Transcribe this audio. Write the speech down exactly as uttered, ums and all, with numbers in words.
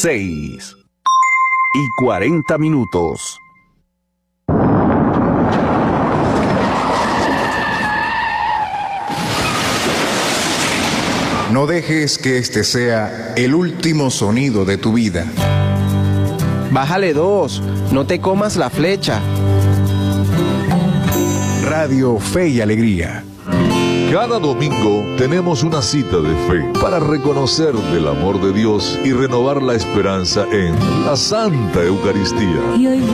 seis y cuarenta minutos. No dejes que este sea el último sonido de tu vida. Bájale dos, no te comas la flecha. Radio Fe y Alegría. Cada domingo tenemos una cita de fe para reconocer del amor de Dios y renovar la esperanza en la Santa Eucaristía.